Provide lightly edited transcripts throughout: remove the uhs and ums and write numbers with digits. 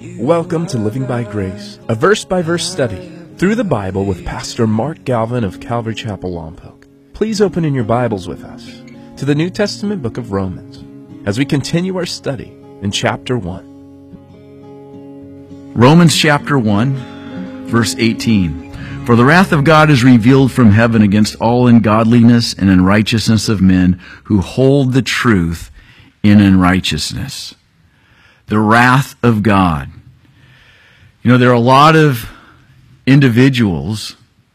Welcome to Living by Grace, a verse-by-verse study through the Bible with Pastor Mark Galvin of Calvary Chapel, Lompoc. Please open in your Bibles with us to the New Testament book of Romans as we continue our study in chapter 1. Romans chapter 1, verse 18. For the wrath of God is revealed from heaven against all ungodliness and unrighteousness of men who hold the truth in unrighteousness. The wrath of God. You know, there are a lot of individuals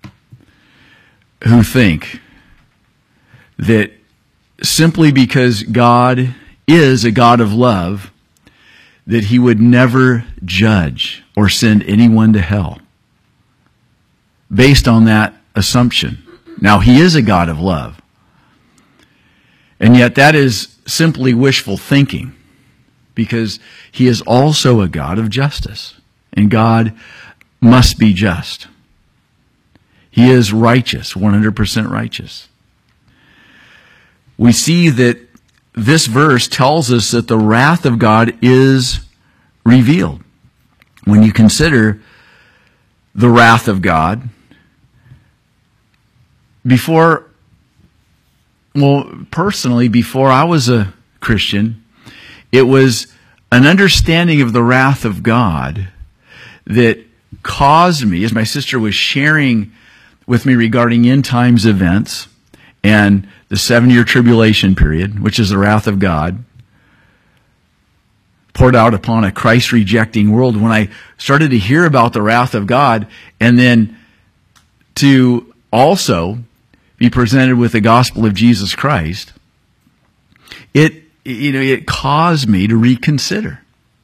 who think that simply because God is a God of love, that He would never judge or send anyone to hell. Based on that assumption. Now, He is a God of love. And yet that is simply wishful thinking, because He is also a God of justice. And God must be just. He is righteous, 100% righteous. We see that this verse tells us that the wrath of God is revealed. When you consider the wrath of God, personally, before I was a Christian, it was an understanding of the wrath of God that caused me, as my sister was sharing with me regarding end times events and the 7-year tribulation period, which is the wrath of God, poured out upon a Christ-rejecting world. When I started to hear about the wrath of God, and then to also be presented with the gospel of Jesus Christ, it caused me to reconsider.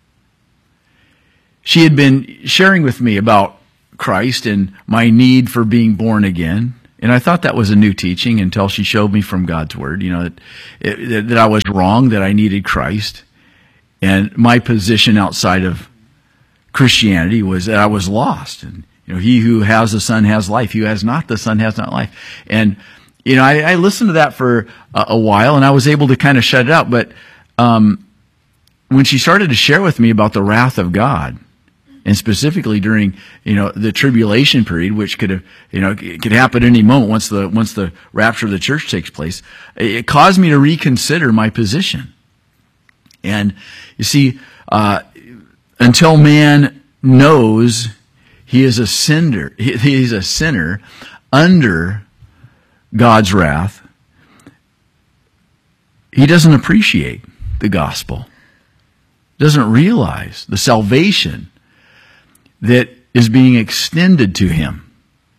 She had been sharing with me about Christ and my need for being born again. And I thought that was a new teaching until she showed me from God's Word, that I was wrong, that I needed Christ. And my position outside of Christianity was that I was lost. And, he who has the Son has life. He who has not the Son has not life. And, I listened to that for a while, and I was able to kind of shut it out. But when she started to share with me about the wrath of God, and specifically during, the tribulation period, which could happen any moment once the rapture of the church takes place, it caused me to reconsider my position. And you see, until man knows he is a sinner, he's a sinner under God's wrath, he doesn't appreciate the gospel, doesn't realize the salvation that is being extended to him.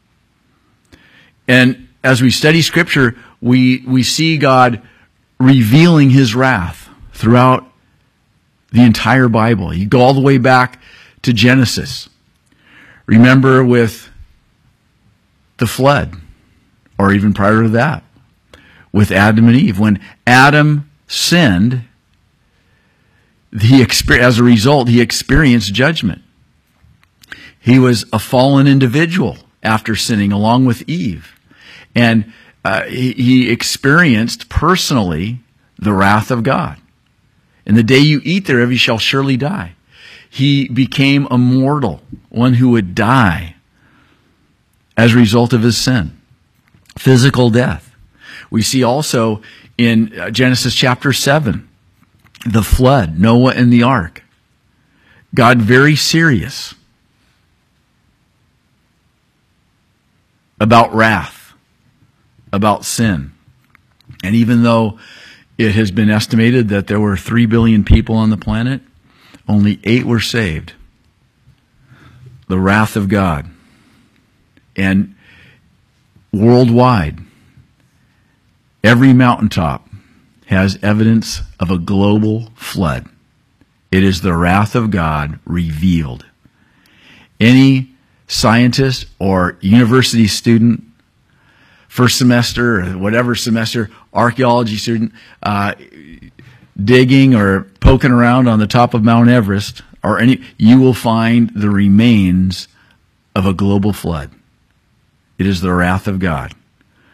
And as we study Scripture, we see God revealing His wrath throughout the entire Bible. You go all the way back to Genesis. Remember with the flood, or even prior to that, with Adam and Eve. When Adam sinned, as a result, he experienced judgment. He was a fallen individual after sinning, along with Eve. And he experienced personally the wrath of God. And the day you eat thereof, you shall surely die. He became a mortal, one who would die as a result of his sin. Physical death. We see also in Genesis chapter 7, the flood, Noah and the ark. God very serious about wrath, about sin. And even though it has been estimated that there were 3 billion people on the planet, only 8 were saved. The wrath of God. And worldwide, every mountaintop has evidence of a global flood. It is the wrath of God revealed. Any scientist or university student, first semester or whatever semester, archaeology student, digging or poking around on the top of Mount Everest, you will find the remains of a global flood. It is the wrath of God.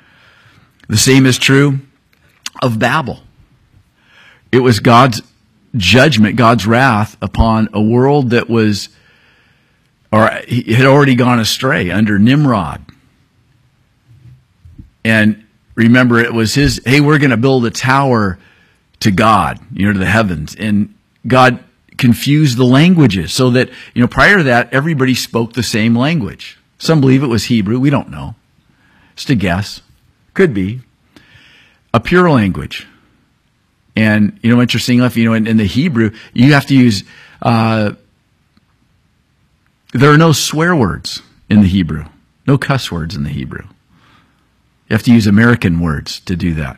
The same is true of Babel. It was God's judgment, God's wrath upon a world that was, or had already gone astray under Nimrod. And remember, it was his, hey, we're going to build a tower to God, to the heavens. And God confused the languages so that, prior to that, everybody spoke the same language. Some believe it was Hebrew. We don't know. Just a guess. Could be. A pure language. And, interesting enough, in the Hebrew, you have to use, there are no swear words in the Hebrew. No cuss words in the Hebrew. You have to use American words to do that,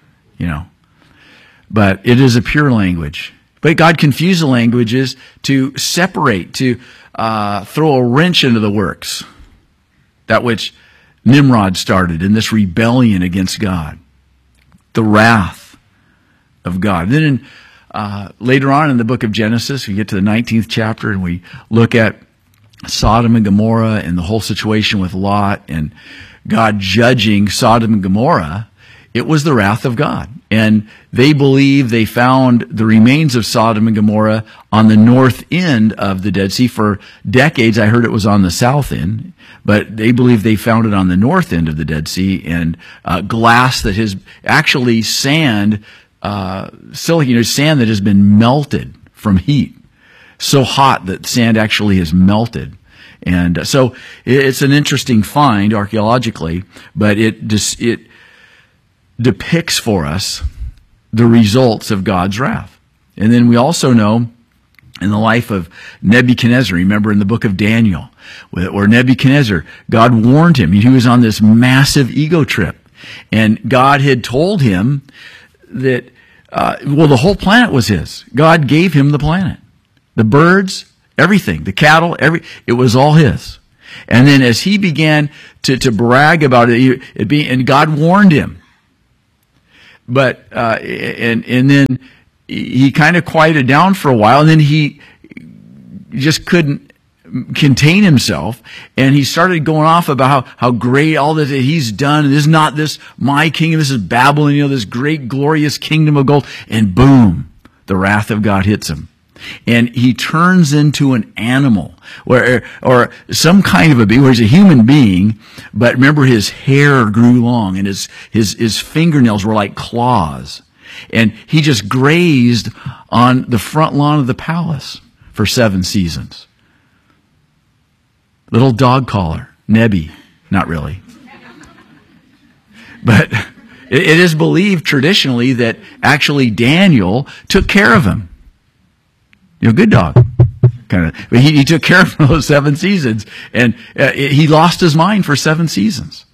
But it is a pure language. But God confused the languages to separate, to throw a wrench into the works. That which Nimrod started in this rebellion against God. The wrath of God. Then later on in the book of Genesis, we get to the 19th chapter and we look at Sodom and Gomorrah and the whole situation with Lot and God judging Sodom and Gomorrah. It was the wrath of God. And they believe they found the remains of Sodom and Gomorrah on the north end of the Dead Sea. For decades, I heard it was on the south end, but they believe they found it on the north end of the Dead Sea, and glass that has actually sand, silicon, sand that has been melted from heat. So hot that sand actually has melted. And so it's an interesting find archaeologically, but it depicts for us the results of God's wrath. And then we also know in the life of Nebuchadnezzar, remember in the book of Daniel, where Nebuchadnezzar, God warned him. He was on this massive ego trip. And God had told him that, the whole planet was his. God gave him the planet. The birds, everything, the cattle, it was all his. And then as he began to brag about it, and God warned him. But, and then he kind of quieted down for a while, and then he just couldn't contain himself, and he started going off about how great all that he's done, and this is not this my kingdom, this is Babylon, this great glorious kingdom of gold, and boom, the wrath of God hits him. And he turns into an animal, or some kind of a being, where he's a human being, but remember his hair grew long, and his fingernails were like claws. And he just grazed on the front lawn of the palace for 7 seasons. Little dog collar, Nebi, not really. But it is believed traditionally that actually Daniel took care of him. Good dog, kind of. But he took care of those 7 seasons, and he lost his mind for 7 seasons.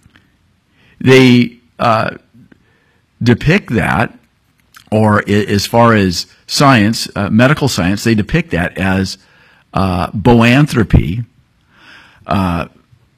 They depict that, or as far as science, medical science, they depict that as boanthropy. That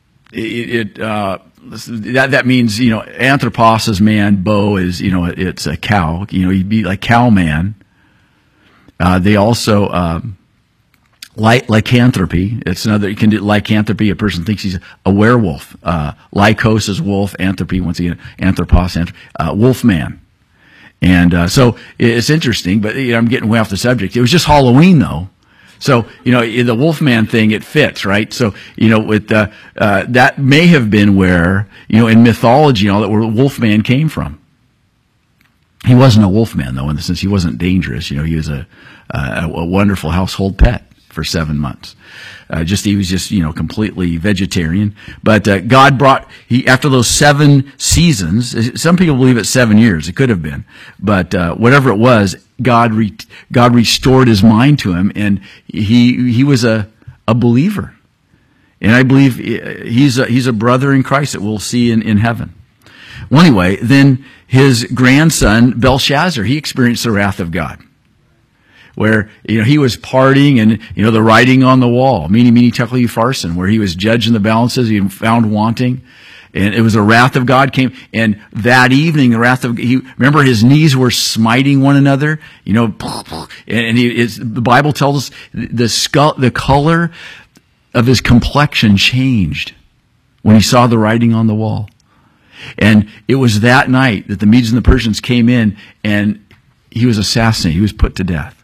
means, anthropos is man, bo is, it's a cow. You'd be like cow man. They also, lycanthropy. It's another, you can do lycanthropy. A person thinks he's a werewolf. Lycos is wolf. Anthropy, once again, anthropos, wolf man. And, so it's interesting, but I'm getting way off the subject. It was just Halloween though. So, the Wolfman thing, it fits, right? So, with, that may have been where, in mythology and all that, where Wolfman came from. He wasn't a wolfman, though, in the sense he wasn't dangerous. He was a wonderful household pet for 7 months. He was just, completely vegetarian. But God brought, after those 7 seasons, some people believe it's 7 years. It could have been. But whatever it was, God restored his mind to him, and he was a believer. And I believe he's a brother in Christ that we'll see in heaven. Well, anyway, then his grandson, Belshazzar, he experienced the wrath of God. Where, he was partying and, the writing on the wall, meeny, meeny, tekel, upharsin, where he was judging the balances, he found wanting. And it was the wrath of God came. And that evening, the wrath of, remember his knees were smiting one another, and the Bible tells us the color of his complexion changed when he saw the writing on the wall. And it was that night that the Medes and the Persians came in and he was assassinated. He was put to death.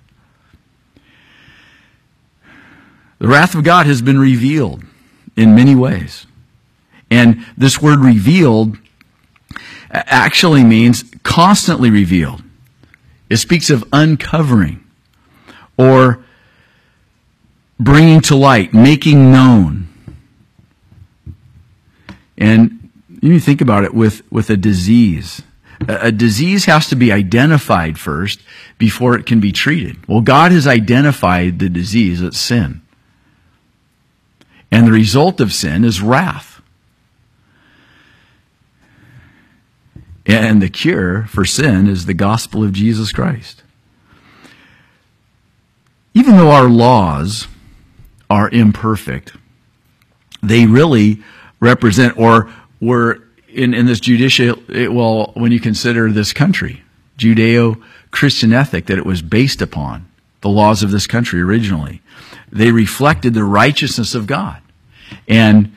The wrath of God has been revealed in many ways. And this word revealed actually means constantly revealed. It speaks of uncovering or bringing to light, making known. And you think about it with a disease. A disease has to be identified first before it can be treated. Well, God has identified the disease, it's sin. And the result of sin is wrath. And the cure for sin is the gospel of Jesus Christ. Even though our laws are imperfect, they really represent, or were in this judicial, well, when you consider this country, Judeo-Christian ethic that it was based upon, the laws of this country originally, they reflected the righteousness of God. And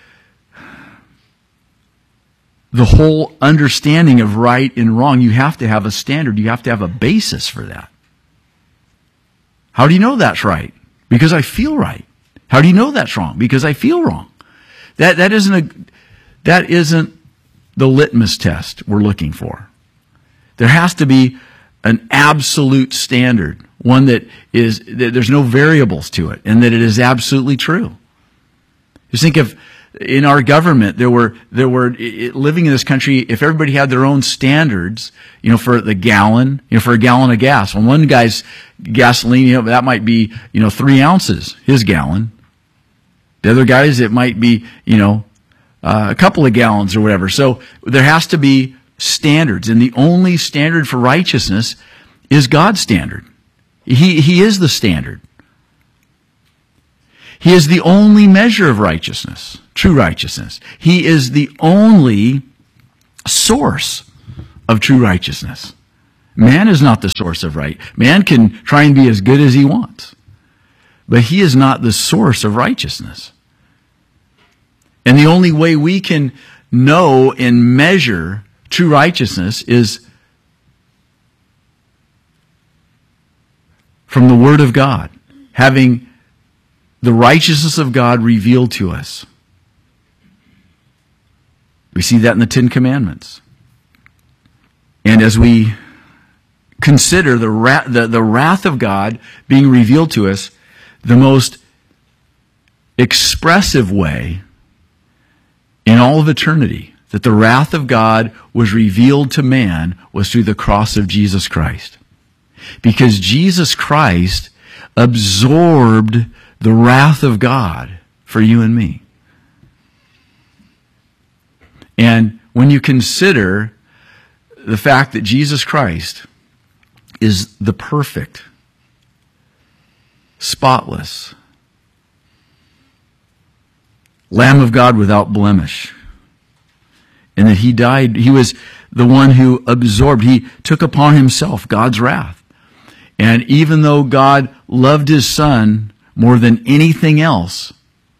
the whole understanding of right and wrong, you have to have a standard. You have to have a basis for that. How do you know that's right? Because I feel right. How do you know that's wrong? Because I feel wrong. That isn't the litmus test we're looking for. There has to be an absolute standard, one that there's no variables to it, and that it is absolutely true. Just think of, in our government, there were living in this country, if everybody had their own standards, for the gallon, for a gallon of gas. Well, one guy's gasoline, that might be, 3 ounces, his gallon. The other guys, it might be, a couple of gallons or whatever. So there has to be standards, and the only standard for righteousness is God's standard. He is the standard. He is the only measure of righteousness, true righteousness. He is the only source of true righteousness. Man is not the source of right. Man can try and be as good as he wants, but he is not the source of righteousness. And the only way we can know and measure true righteousness is from the Word of God, having the righteousness of God revealed to us. We see that in the Ten Commandments. And as we consider the wrath of God being revealed to us, the most expressive way in all of eternity that the wrath of God was revealed to man was through the cross of Jesus Christ. Because Jesus Christ absorbed the wrath of God for you and me. And when you consider the fact that Jesus Christ is the perfect, spotless Lamb of God without blemish, and that He died, He was the one who absorbed, He took upon Himself God's wrath. And even though God loved His Son more than anything else,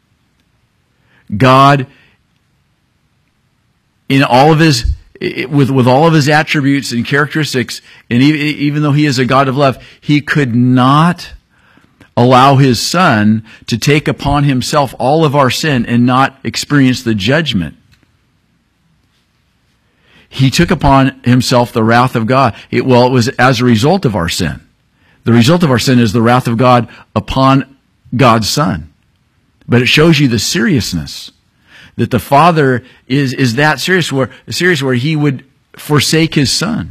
God, in all of His, with all of His attributes and characteristics, and even though He is a God of love, He could not allow His Son to take upon Himself all of our sin and not experience the judgment. He took upon Himself the wrath of God. It was as a result of our sin. The result of our sin is the wrath of God upon God's Son. But it shows you the seriousness that the Father is that serious where He would forsake His Son.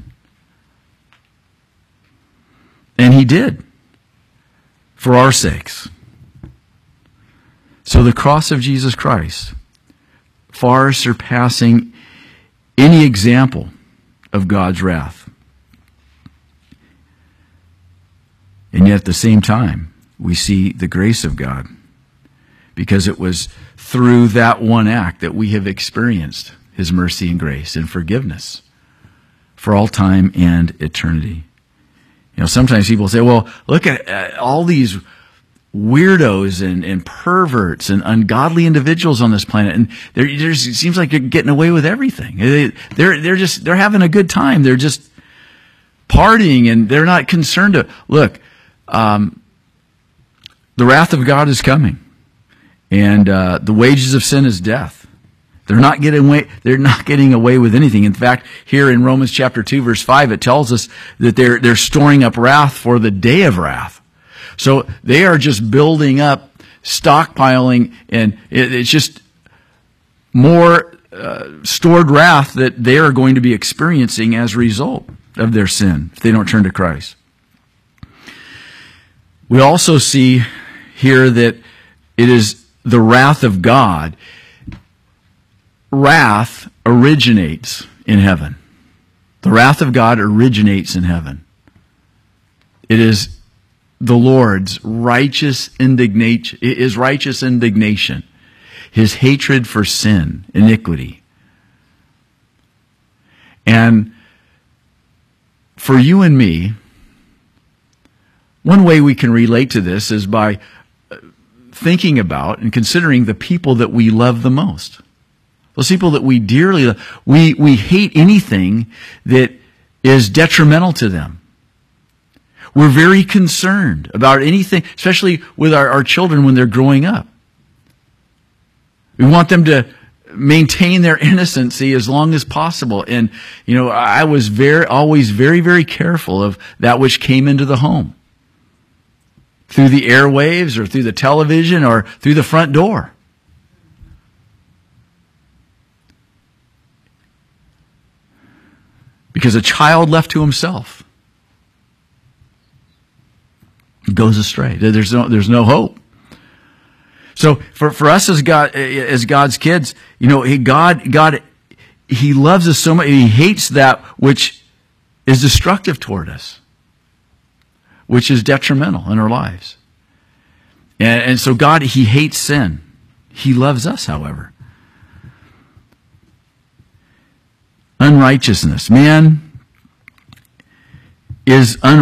And He did, for our sakes. So the cross of Jesus Christ, far surpassing any example of God's wrath. And yet at the same time, we see the grace of God, because it was through that one act that we have experienced His mercy and grace and forgiveness for all time and eternity. Sometimes people say, well, look at all these weirdos and perverts and ungodly individuals on this planet, and it seems like they're getting away with everything. They're having a good time. They're just partying, and they're not concerned to look. The wrath of God is coming, and the wages of sin is death. They're not getting away with anything. In fact, here in Romans chapter 2, verse 5, it tells us that they're storing up wrath for the day of wrath. So they are just building up, stockpiling, and it's just more stored wrath that they are going to be experiencing as a result of their sin if they don't turn to Christ. We also see here that it is the wrath of God. Wrath originates in heaven. The wrath of God originates in heaven. It is the Lord's righteous indignation, His hatred for sin, iniquity. And for you and me, one way we can relate to this is by thinking about and considering the people that we love the most. Those people that we dearly love. We hate anything that is detrimental to them. We're very concerned about anything, especially with our children when they're growing up. We want them to maintain their innocency as long as possible. And, I was always very, very careful of that which came into the home. Through the airwaves or through the television or through the front door. Because a child left to himself goes astray. There's no hope. So for us as God's kids, God, He loves us so much. He hates that which is destructive toward us, which is detrimental in our lives. And so God, He hates sin. He loves us, however. Unrighteousness. Man is unrighteous.